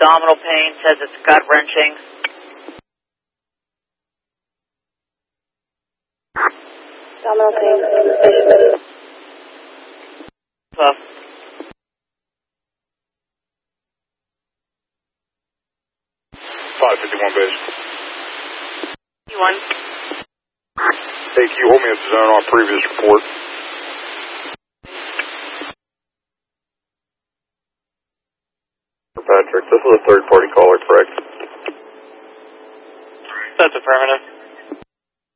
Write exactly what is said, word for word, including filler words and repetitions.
abdominal pain, says it's gut wrenching. Abdominal pain, sensation. Tough. five fifty-one base. One. Hey, can you hold me at the zone on previous report? Patrick, this is a third party caller, correct? That's affirmative.